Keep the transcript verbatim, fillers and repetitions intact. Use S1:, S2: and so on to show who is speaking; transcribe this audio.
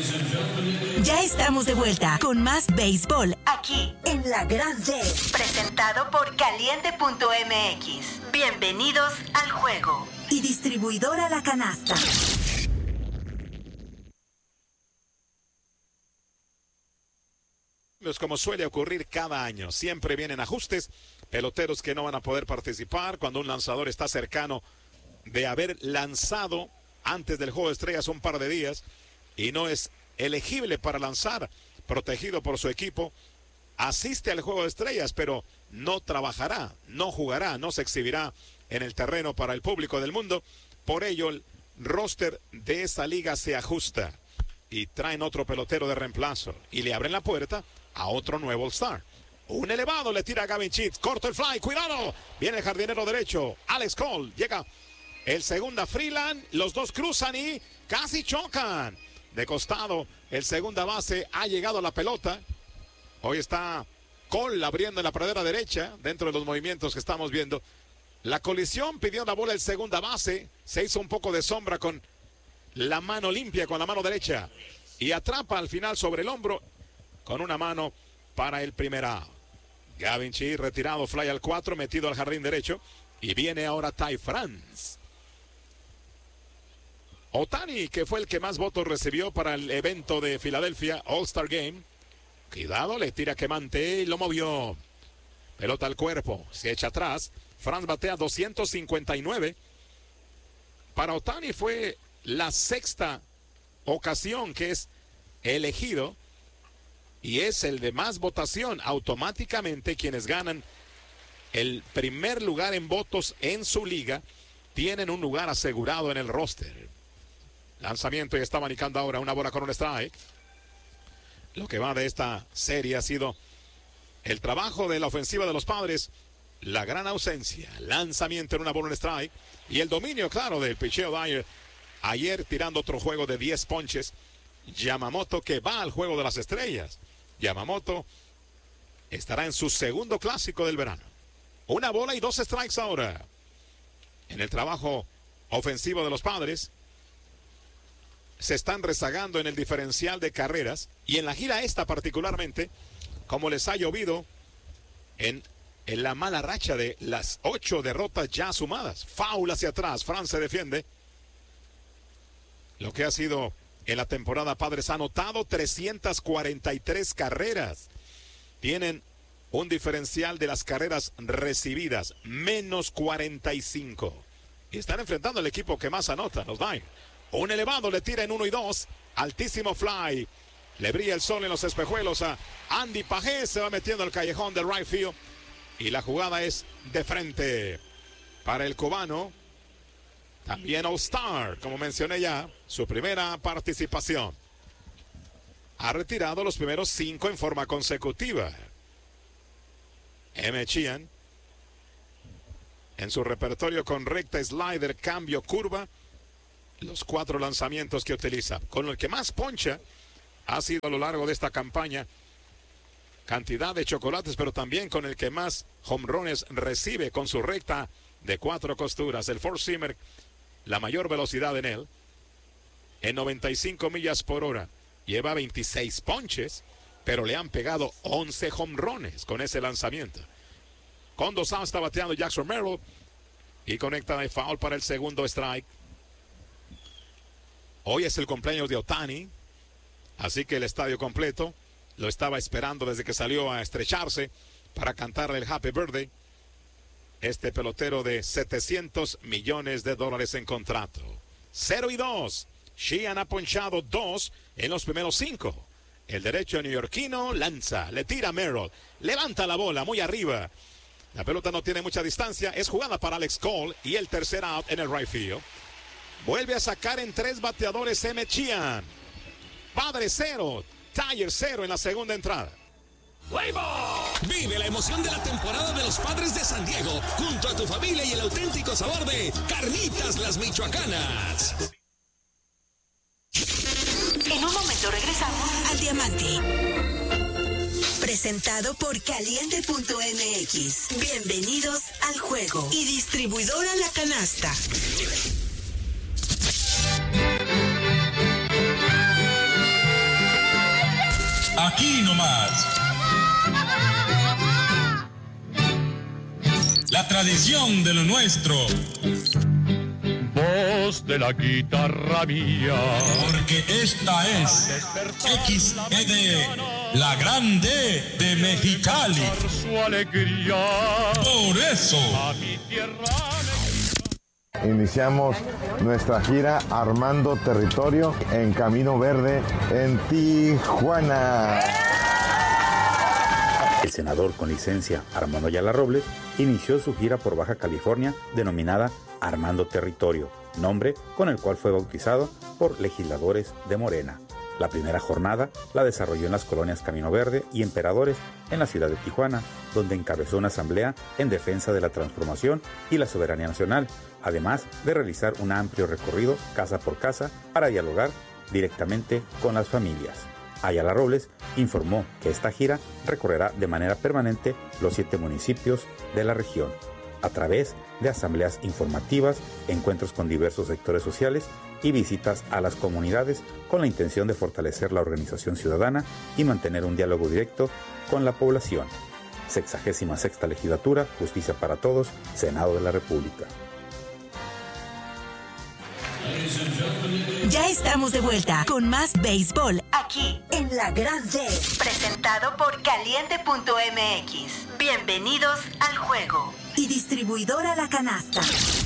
S1: Ya estamos de vuelta con más béisbol aquí en La Grande. Presentado por Caliente punto M X. Bienvenidos al juego. Y distribuidora La Canasta.
S2: Como suele ocurrir cada año, siempre vienen ajustes, peloteros que no van a poder participar cuando un lanzador está cercano de haber lanzado antes del juego de estrellas un par de días y no es elegible para lanzar, protegido por su equipo, asiste al juego de estrellas, pero no trabajará, no jugará, no se exhibirá en el terreno para el público del mundo. Por ello, el roster de esa liga se ajusta y traen otro pelotero de reemplazo y le abren la puerta a otro nuevo All-Star. Un elevado le tira a Gavin Sheets, corto el fly, cuidado, viene el jardinero derecho, Alex Cole, llega el segunda Freeland, los dos cruzan y casi chocan. De costado, el segunda base ha llegado a la pelota. Hoy está Cole abriendo en la pradera derecha, dentro de los movimientos que estamos viendo. La colisión pidió la bola el segunda base, se hizo un poco de sombra con la mano limpia, con la mano derecha, y atrapa al final sobre el hombro con una mano para el primer out. Gavin Sheets retirado, fly al cuatro, metido al jardín derecho, y viene ahora Ty France. Ohtani, que fue el que más votos recibió para el evento de Filadelfia All-Star Game. Cuidado, le tira quemante y lo movió. Pelota al cuerpo, se echa atrás. France batea doscientos cincuenta y nueve. Para Ohtani fue la sexta ocasión que es elegido y es el de más votación. Automáticamente quienes ganan el primer lugar en votos en su liga tienen un lugar asegurado en el roster. Lanzamiento y está manicando ahora una bola con un strike. Lo que va de esta serie ha sido el trabajo de la ofensiva de los Padres, la gran ausencia, lanzamiento en una bola en strike y el dominio, claro, del picheo Dyer. Ayer tirando otro juego de diez ponches. Yamamoto, que va al juego de las estrellas. Yamamoto estará en su segundo clásico del verano. Una bola y dos strikes ahora. En el trabajo ofensivo de los Padres, se están rezagando en el diferencial de carreras y en la gira esta particularmente, como les ha llovido en, en la mala racha de las ocho derrotas ya sumadas. Foul hacia atrás, France se defiende. Lo que ha sido en la temporada, Padres ha anotado trescientas cuarenta y tres carreras. Tienen un diferencial de las carreras recibidas, menos cuarenta y cinco. Y están enfrentando al equipo que más anota, los Dyer. Un elevado le tira en uno y dos. Altísimo fly. Le brilla el sol en los espejuelos a Andy Pajés. Se va metiendo al callejón del right field. Y la jugada es de frente para el cubano. También All-Star, como mencioné ya, su primera participación. Ha retirado los primeros cinco en forma consecutiva. M. Sheehan, en su repertorio con recta, slider, cambio, curva, los cuatro lanzamientos que utiliza. Con el que más poncha ha sido a lo largo de esta campaña, cantidad de chocolates, pero también con el que más home runs recibe con su recta de cuatro costuras. El four-seamer, la mayor velocidad en él, en noventa y cinco millas por hora. Lleva veintiséis ponches, pero le han pegado once home runs con ese lanzamiento. Con dos outs está bateando Jackson Merrill y conecta de foul para el segundo strike. Hoy es el cumpleaños de Ohtani, así que el estadio completo lo estaba esperando desde que salió a estrecharse para cantarle el Happy Birthday. Este pelotero de setecientos millones de dólares en contrato. cero y dos. Sheehan ha ponchado dos en los primeros cinco. El derecho neoyorquino lanza, le tira a Merrill, levanta la bola muy arriba. La pelota no tiene mucha distancia, es jugada para Alex Cole y el tercer out en el right field. Vuelve a sacar en tres bateadores M. Sheehan. Padre cero, Dyer cero en la segunda entrada.
S3: Vive la emoción de la temporada de los Padres de San Diego junto a tu familia y el auténtico sabor de Carnitas Las Michoacanas.
S1: En un momento regresamos al Diamante. Presentado por Caliente punto M X. Bienvenidos al juego. Y distribuidora La Canasta.
S4: aquí nomás. La tradición de lo nuestro.
S5: Voz de la guitarra mía.
S4: Porque esta es X E D, la grande de Mexicali.
S5: Su alegría.
S4: Por eso.
S5: A mi tierra.
S6: Iniciamos nuestra gira Armando Territorio en Camino Verde en Tijuana.
S7: El senador con licencia Armando Ayala Robles inició su gira por Baja California denominada Armando Territorio, nombre con el cual fue bautizado por legisladores de Morena. La primera jornada la desarrolló en las colonias Camino Verde y Emperadores en la ciudad de Tijuana, donde encabezó una asamblea en defensa de la transformación y la soberanía nacional, además de realizar un amplio recorrido casa por casa para dialogar directamente con las familias. Ayala Robles informó que esta gira recorrerá de manera permanente los siete municipios de la región, a través de asambleas informativas, encuentros con diversos sectores sociales y visitas a las comunidades con la intención de fortalecer la organización ciudadana y mantener un diálogo directo con la población. Sexagésima sexta Legislatura, Justicia para Todos, Senado de la República.
S1: Ya estamos de vuelta con más béisbol aquí en La Grande, presentado por Caliente punto M X. Bienvenidos al juego. Y distribuidora La Canasta.